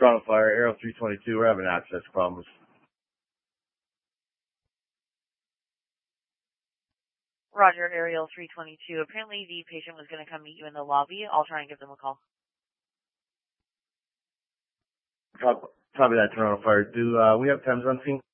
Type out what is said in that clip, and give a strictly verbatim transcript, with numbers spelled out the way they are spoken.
Toronto Fire, Aero three twenty-two. We're having access problems. Roger, Aerial three twenty-two. Apparently the patient was going to come meet you in the lobby. I'll try and give them a call. Copy that, Toronto Fire. Do uh, we have Thames on scene?